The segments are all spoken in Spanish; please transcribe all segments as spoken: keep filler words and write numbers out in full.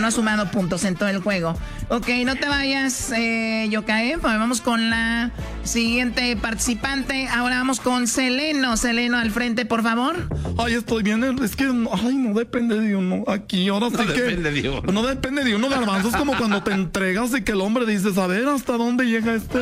no ha sumado puntos en todo el juego. Ok, no te vayas, eh, Yokae. Vamos con la siguiente participante. Ahora vamos con Seleno. Seleno, al frente, por favor. Ay, estoy bien. Es que, ay, no depende de uno. Aquí, ahora sí no que... Depende de uno. No depende de uno, Garbanzo. Es como cuando te entregas y que el hombre dice, a ver, ¿hasta dónde llega este?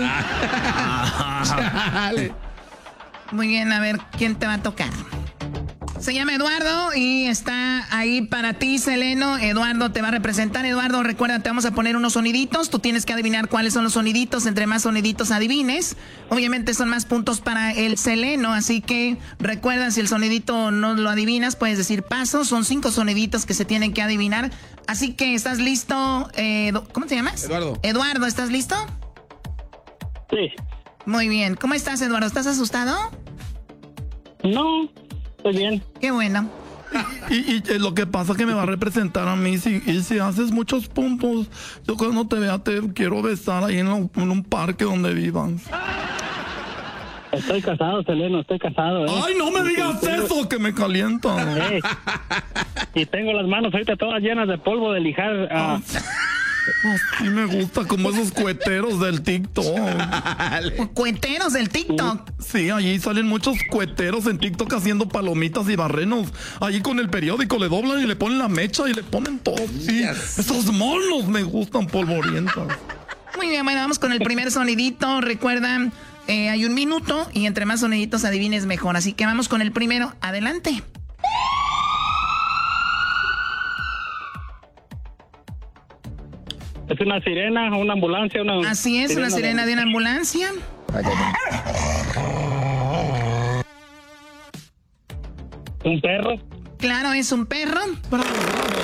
Muy bien, a ver, ¿quién te va a tocar? Se llama Eduardo y está ahí para ti, Seleno. Eduardo te va a representar. Eduardo, recuerda, te vamos a poner unos soniditos. Tú tienes que adivinar cuáles son los soniditos. Entre más soniditos adivines, obviamente son más puntos para el Seleno. Así que recuerda, si el sonidito no lo adivinas, puedes decir paso. Son cinco soniditos que se tienen que adivinar. Así que, ¿estás listo? Eh, ¿Cómo te llamas? Eduardo. Eduardo, ¿estás listo? Sí. Muy bien. ¿Cómo estás, Eduardo? ¿Estás asustado? No, estoy bien. Qué bueno. Y, y, y lo que pasa es que me va a representar a mí. Si, y si haces muchos puntos, yo cuando te vea te quiero besar ahí en, lo, en un parque donde vivas. Estoy casado, Seleno, estoy casado. ¿eh? ¡Ay, no me digas eso, que me calienta! Eh, y tengo las manos ahorita todas llenas de polvo de lijar. Uh, Así me gusta, como esos cueteros del TikTok. ¿Cueteros del TikTok? Sí, allí salen muchos cueteros en TikTok haciendo palomitas y barrenos. Allí con el periódico le doblan y le ponen la mecha y le ponen todo. Sí, yes. Esos monos me gustan polvorientas. Muy bien, bueno, vamos con el primer sonidito. Recuerda, eh, hay un minuto y entre más soniditos adivines mejor. Así que vamos con el primero. Adelante. Es una sirena, una ambulancia, una... Así es, sirena una sirena de, de una ambulancia. ¿Un perro? Claro, es un perro. Bravo, bravo,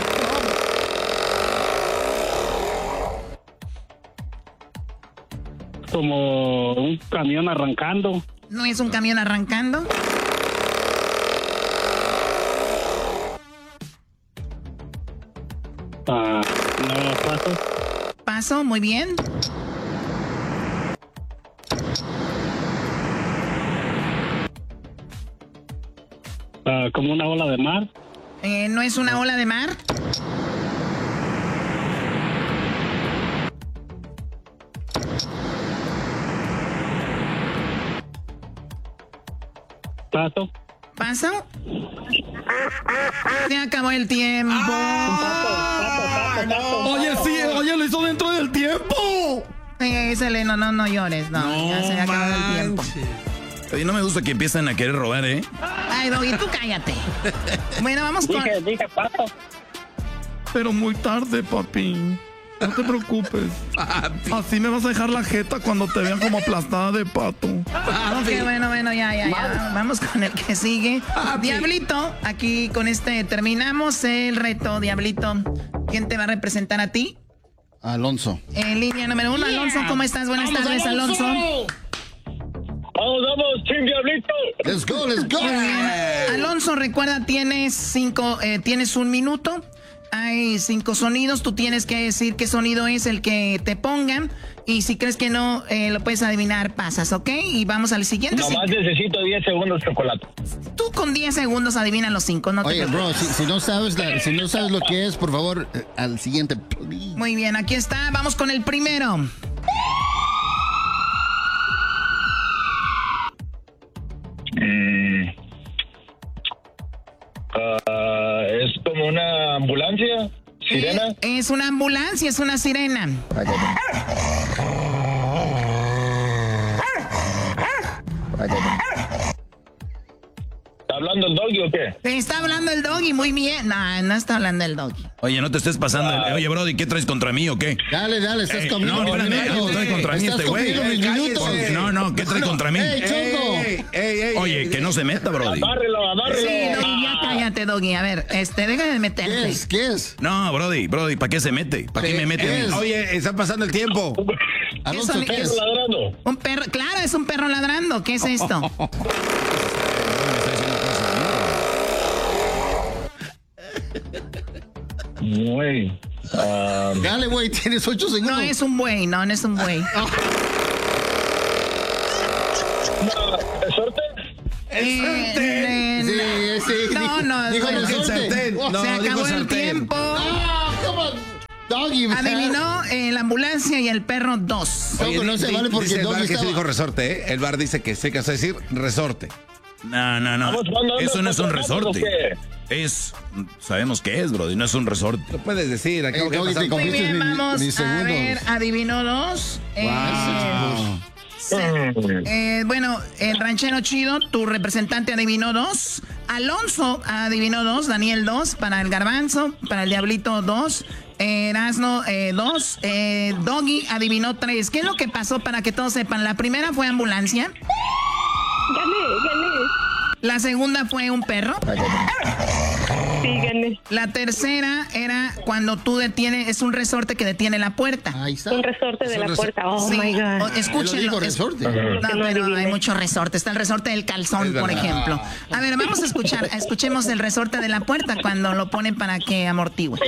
bravo. Como un camión arrancando. No es un camión arrancando. Ah, no, paso. Paso, muy bien. Uh, como una ola de mar. Eh, ¿No es una ola de mar? Paso. ¿Paso? Se acabó el tiempo. ¡Ah! Paso, paso, paso, paso. Oye, sí, oye, lo hizo dentro del tiempo. Eh, Seleno, no, no llores, no. no ya se acabó el tiempo. Oye, no me gusta que empiecen a querer robar, ¿eh? Ay, Doggy, tú cállate. Bueno, vamos con... Dije, dije paso. Pero muy tarde, papi. No te preocupes. Papi. Así me vas a dejar la jeta cuando te vean como aplastada de pato. Ok, bueno, bueno, ya, ya, ya. Vamos con el que sigue. Papi. Diablito, aquí con este terminamos el reto, Diablito. ¿Quién te va a representar a ti? Alonso. En línea número uno, yeah. Alonso, ¿cómo estás? Buenas vamos, tardes, Alonso. Alonso. Vamos, vamos, Team Diablito. Let's go, let's go. Alonso, recuerda, tienes cinco, eh, tienes un minuto. Hay cinco sonidos, tú tienes que decir qué sonido es el que te pongan. Y si crees que no eh, lo puedes adivinar, pasas, ¿ok? Y vamos al siguiente. Nomás si... necesito diez segundos, chocolate. Tú con diez segundos adivinas los cinco, no Oye, te bro, si, si, no sabes la, si no sabes lo que es, por favor, eh, al siguiente, please. Muy bien, aquí está, vamos con el primero. Mm. Uh, es como una ambulancia, sirena. Eh, es una ambulancia, es una sirena. ¿Está hablando el doggy o qué? Está hablando el doggy, muy bien. No, no está hablando el doggy. Oye, no te estés pasando. Ah. Oye, Brody, ¿qué traes contra mí o qué? Dale, dale, estás Ey, conmigo. No, espérate, ¿qué trae contra mí este güey? No, no, ¿qué trae contra mí? Ey, Choco. Ey, ey, ey, Oye, ey, que no se meta, Brody. Agárrelo, agárrelo. Sí, Doggy, ya cállate, Doggy. A ver, este, deja de meterte. ¿Qué es? ¿Qué es? No, Brody, Brody, ¿para qué se mete? ¿Para qué me mete? Es? Oye, está pasando el tiempo. Alonso, ¿qué es? Ladrando. Un perro, claro, es un perro ladrando. ¿Qué es esto? Güey. Um... Dale, güey, tienes ocho segundos. No es un buey, no, no es un buey. ¿Es suerte? Eh, eh, sí, sí. No, no, Dijo no, el no, sartén. no, se acabó el tiempo. Ah, come on. Doggy, adivinó eh, la ambulancia y el perro dos. Oye, no se vale porque dice el Doggy bar que estaba... se dijo resorte, ¿eh? El bar dice que se casó decir resorte. No, no, no. Eso no es un resorte. Es, sabemos qué es, bro, y no es un resorte. Lo puedes decir, acabo Eh, que pasar. Muy bien, mi- vamos mis a segundos. ver, adivinó dos. Eh, Wow. eh, bueno, el ranchero chido, tu representante adivinó dos. Alonso adivinó dos, Daniel dos, para el garbanzo, para el diablito dos. Eh, Erasno eh, dos, eh, Doggy adivinó tres. ¿Qué es lo que pasó para que todos sepan? La primera fue ambulancia. Gané, gané. La segunda fue un perro. Sí, gané. La tercera era cuando tú detienes, es un resorte que detiene la puerta. Ahí está. Un resorte de la puerta. Oh, Sí, my o- God. escúchenlo. Él lo dijo, es- resorte. No, Que no pero adiviné. hay muchos resortes. Está el resorte del calzón, por ejemplo. A ver, vamos a escuchar. Escuchemos el resorte de la puerta cuando lo ponen para que amortigüe.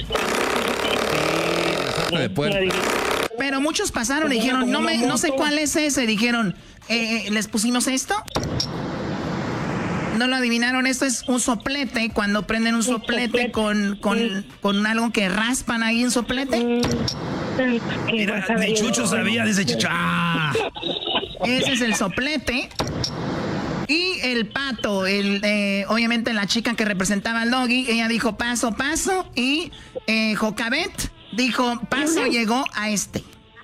De puerta. No adiviné. Pero muchos pasaron y dijeron, no, me, no sé cuál es ese. Dijeron, eh, ¿les pusimos esto? No lo adivinaron. Esto es un soplete. Cuando prenden un soplete con, con, con algo que raspan ahí en soplete. ¿Qué Mira, vas a ni ver? Chucho sabía, dice Chucho. ¡Ah! Ese es el soplete. Y el pato, el, eh, obviamente la chica que representaba al Doggy, ella dijo paso, paso. Y eh, Jocabet dijo paso, llegó a este.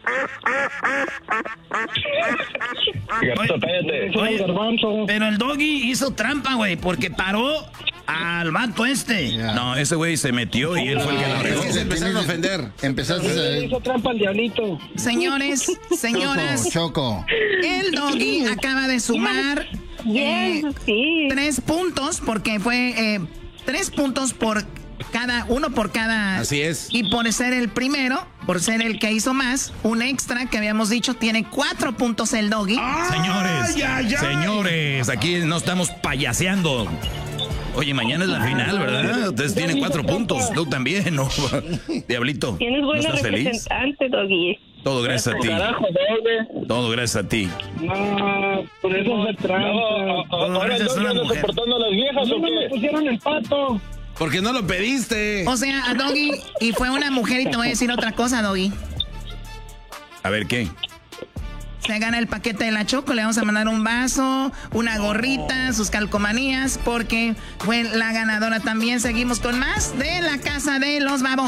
Oye, oye, pero el Doggy hizo trampa, güey, porque paró al vato este. Ya. No, ese güey se metió y él fue el que la Es regó. que se empezaron a ofender. Empezaste a... Hizo trampa al diablito. Señores, señoras, Choco, Choco. el Doggy acaba de sumar eh, Yes, sí. tres puntos porque fue eh, tres puntos por cada uno por cada. Así es. Y por ser el primero, por ser el que hizo más, un extra que habíamos dicho tiene cuatro puntos el Doggy. Señores, señores, aquí no estamos payaseando. Oye, mañana es la final, ¿verdad? Ustedes tienen cuatro puntos, tú también, ¿no? Diablito, Tienes ¿no buena estás feliz? representante, Doggy. Todo gracias a ti. Carajo, doble. Todo gracias a ti. No, por eso se trampa. Ahora es una mujer. soportando a las viejas o qué? Me pusieron el pato. Porque no lo pediste. O sea, a Doggy, y fue una mujer, y te voy a decir otra cosa, Doggy. A ver, ¿qué? Se gana el paquete de la Choco, le vamos a mandar un vaso, una gorrita, sus calcomanías, porque fue la ganadora también. Seguimos con más de la Casa de los Babos.